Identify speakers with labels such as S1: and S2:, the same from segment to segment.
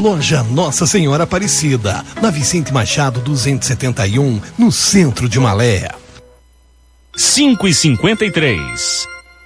S1: Loja Nossa Senhora Aparecida, na Vicente Machado 271, no centro de Malé.
S2: 5h53.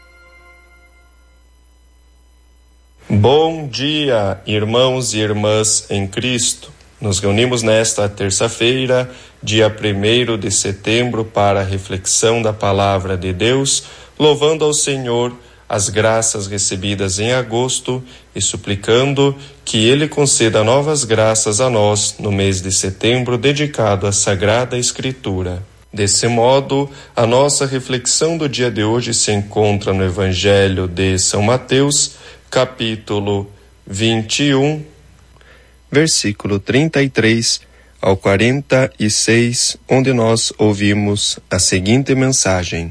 S3: Bom dia, irmãos e irmãs em Cristo. Nos reunimos nesta terça-feira, dia 1º de setembro, para a reflexão da Palavra de Deus, louvando ao Senhor as graças recebidas em agosto e suplicando que Ele conceda novas graças a nós no mês de setembro dedicado à Sagrada Escritura. Desse modo, a nossa reflexão do dia de hoje se encontra no Evangelho de São Mateus, capítulo 21, versículo 33 ao 46, onde nós ouvimos a seguinte mensagem: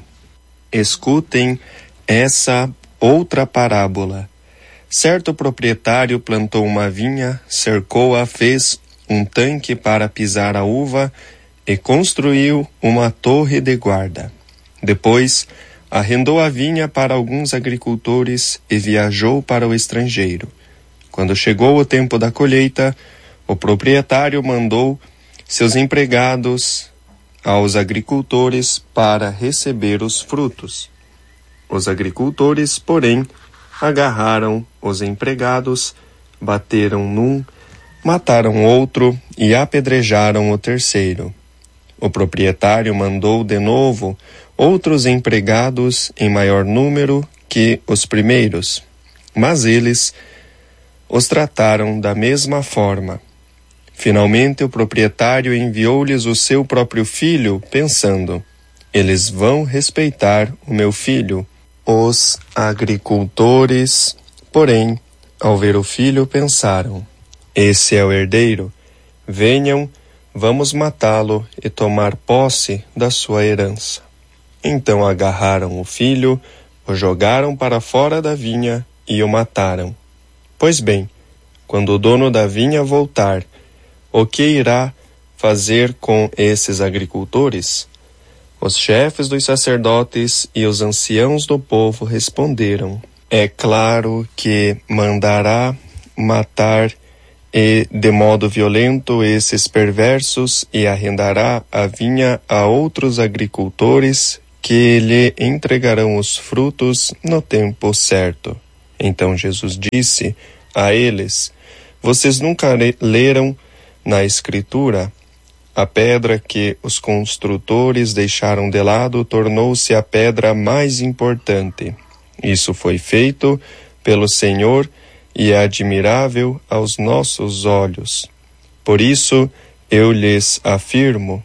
S3: Escutem essa outra parábola. Certo proprietário plantou uma vinha, cercou-a, fez um tanque para pisar a uva e construiu uma torre de guarda. Depois, arrendou a vinha para alguns agricultores e viajou para o estrangeiro. Quando chegou o tempo da colheita, o proprietário mandou seus empregados aos agricultores para receber os frutos. Os agricultores, porém, agarraram os empregados, bateram num, mataram outro e apedrejaram o terceiro. O proprietário mandou de novo outros empregados em maior número que os primeiros, mas eles os trataram da mesma forma. Finalmente, o proprietário enviou-lhes o seu próprio filho, pensando: eles vão respeitar o meu filho. Os agricultores, porém, ao ver o filho, pensaram: esse é o herdeiro, venham, vamos matá-lo e tomar posse da sua herança. Então agarraram o filho, o jogaram para fora da vinha e o mataram. Pois bem, quando o dono da vinha voltar, o que irá fazer com esses agricultores? Os chefes dos sacerdotes e os anciãos do povo responderam: é claro que mandará matar e de modo violento esses perversos e arrendará a vinha a outros agricultores que lhe entregarão os frutos no tempo certo. Então Jesus disse a eles: vocês nunca leram na Escritura: a pedra que os construtores deixaram de lado tornou-se a pedra mais importante. Isso foi feito pelo Senhor e é admirável aos nossos olhos. Por isso, eu lhes afirmo: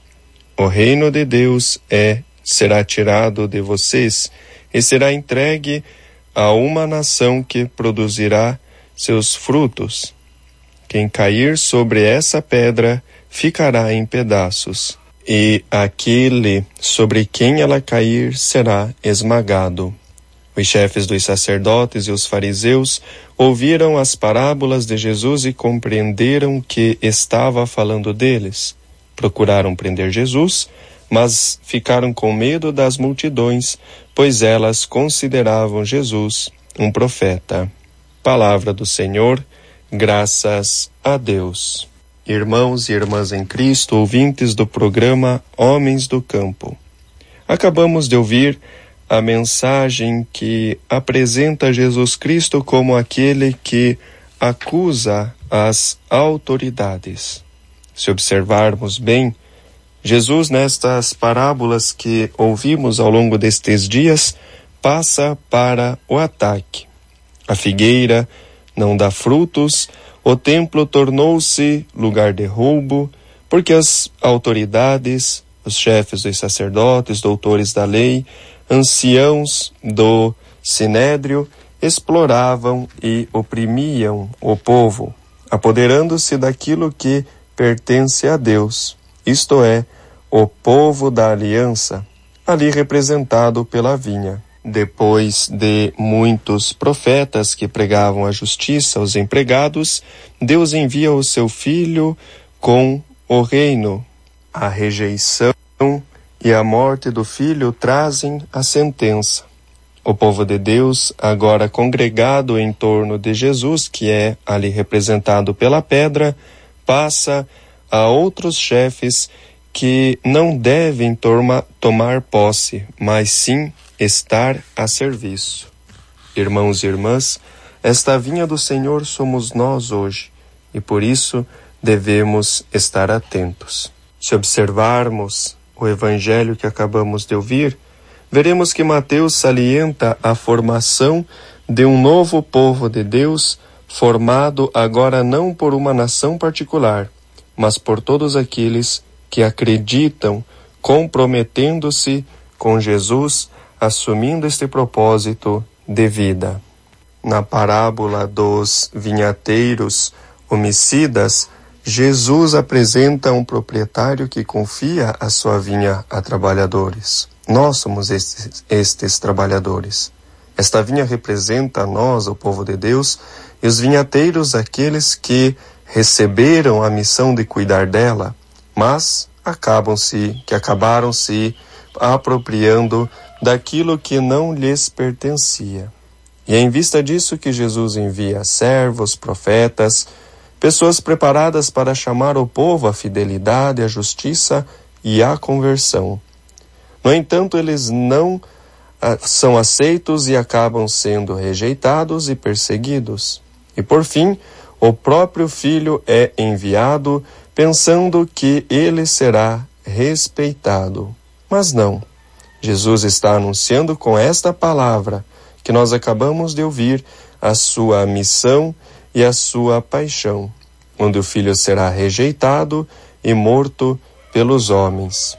S3: o reino de Deus será tirado de vocês e será entregue a uma nação que produzirá seus frutos. Quem cair sobre essa pedra ficará em pedaços, e aquele sobre quem ela cair será esmagado. Os chefes dos sacerdotes e os fariseus ouviram as parábolas de Jesus e compreenderam que estava falando deles. Procuraram prender Jesus, mas ficaram com medo das multidões, pois elas consideravam Jesus um profeta. Palavra do Senhor, graças a Deus. Irmãos e irmãs em Cristo, ouvintes do programa Homens do Campo. Acabamos de ouvir a mensagem que apresenta Jesus Cristo como aquele que acusa as autoridades. Se observarmos bem, Jesus, nestas parábolas que ouvimos ao longo destes dias, passa para o ataque. A figueira não dá frutos, o templo tornou-se lugar de roubo, porque as autoridades, os chefes dos sacerdotes, doutores da lei, anciãos do sinédrio, exploravam e oprimiam o povo, apoderando-se daquilo que pertence a Deus, isto é, o povo da aliança, ali representado pela vinha. Depois de muitos profetas que pregavam a justiça aos empregados, Deus envia o seu Filho com o reino. A rejeição e a morte do Filho trazem a sentença. O povo de Deus, agora congregado em torno de Jesus, que é ali representado pela pedra, passa a outros chefes que não devem tomar posse, mas sim estar a serviço. Irmãos e irmãs, esta vinha do Senhor somos nós hoje, e por isso devemos estar atentos. Se observarmos o evangelho que acabamos de ouvir, veremos que Mateus salienta a formação de um novo povo de Deus, formado agora não por uma nação particular, mas por todos aqueles que acreditam, comprometendo-se com Jesus, assumindo este propósito de vida. Na parábola dos vinhateiros homicidas, Jesus apresenta um proprietário que confia a sua vinha a trabalhadores. Nós somos estes trabalhadores. Esta vinha representa a nós, o povo de Deus, e os vinhateiros, aqueles que receberam a missão de cuidar dela, mas acabaram se apropriando daquilo que não lhes pertencia. E é em vista disso que Jesus envia servos, profetas, pessoas preparadas para chamar o povo à fidelidade, à justiça e à conversão. No entanto, eles não são aceitos e acabam sendo rejeitados e perseguidos. E por fim, o próprio Filho é enviado pensando que ele será respeitado. Mas não. Jesus está anunciando com esta palavra que nós acabamos de ouvir a sua missão e a sua paixão, onde o Filho será rejeitado e morto pelos homens.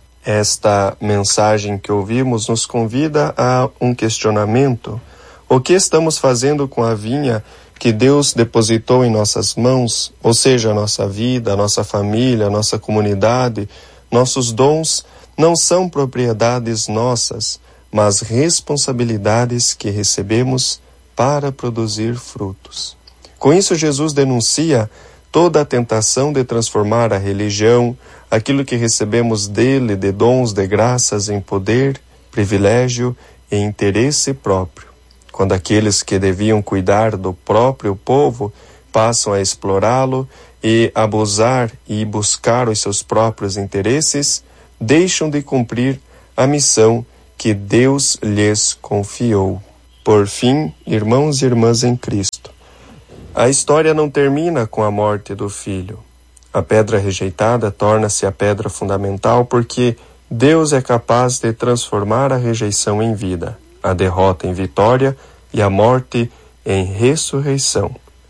S3: Esta mensagem que ouvimos nos convida a um questionamento. O que estamos fazendo com a vinha que Deus depositou em nossas mãos, ou seja, a nossa vida, a nossa família, a nossa comunidade? Nossos dons não são propriedades nossas, mas responsabilidades que recebemos para produzir frutos. Com isso, Jesus denuncia toda a tentação de transformar a religião, aquilo que recebemos dele de dons, de graças, em poder, privilégio e interesse próprio. Quando aqueles que deviam cuidar do próprio povo passam a explorá-lo e abusar e buscar os seus próprios interesses, deixam de cumprir a missão que Deus lhes confiou. Por fim, irmãos e irmãs em Cristo, a história não termina com a morte do Filho. A pedra rejeitada torna-se a pedra fundamental porque Deus é capaz de transformar a rejeição em vida, a derrota em vitória e a morte em ressurreição.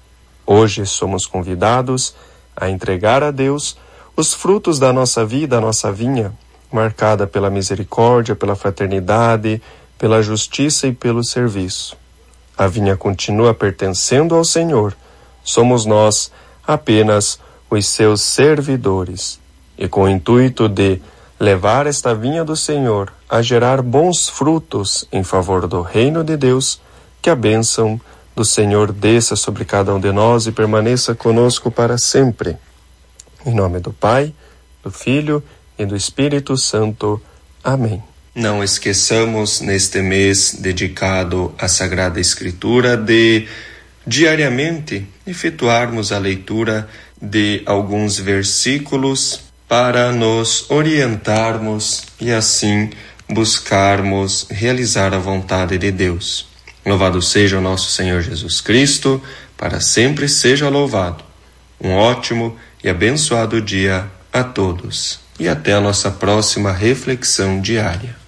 S3: Hoje somos convidados a entregar a Deus os frutos da nossa vida, a nossa vinha, marcada pela misericórdia, pela fraternidade, pela justiça e pelo serviço. A vinha continua pertencendo ao Senhor. Somos nós apenas os seus servidores. E com o intuito de levar esta vinha do Senhor a gerar bons frutos em favor do reino de Deus, que a bênção do Senhor desça sobre cada um de nós e permaneça conosco para sempre. Em nome do Pai, do Filho e do Espírito Santo. Amém. Não esqueçamos, neste mês dedicado à Sagrada Escritura, de diariamente efetuarmos a leitura de alguns versículos para nos orientarmos e assim buscarmos realizar a vontade de Deus. Louvado seja o nosso Senhor Jesus Cristo, para sempre seja louvado. Um ótimo e abençoado dia a todos e até a nossa próxima reflexão diária.